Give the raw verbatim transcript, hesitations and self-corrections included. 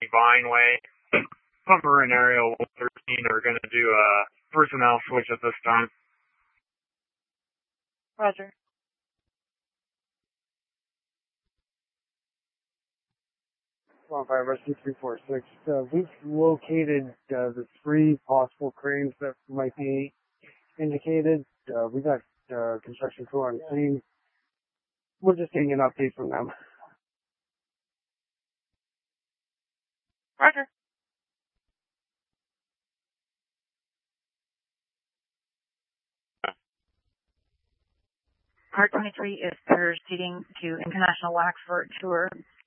Vineway. Submarine Area one thirteen are going to do a personnel switch at this time. Roger. one five Rescue three four six. Uh, we've located uh, the three possible cranes that might be indicated. Uh, we got uh, construction crew on the scene. We're just getting an update from them. Roger. Part twenty-three is proceeding to International Wax for tour.